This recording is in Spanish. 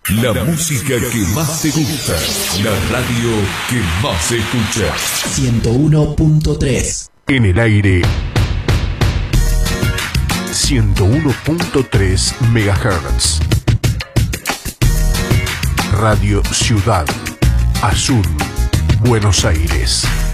La música que más te gusta. La radio que más se escucha. 101.3. En el aire. 101.3 MHz. Radio Ciudad Azul, Buenos Aires.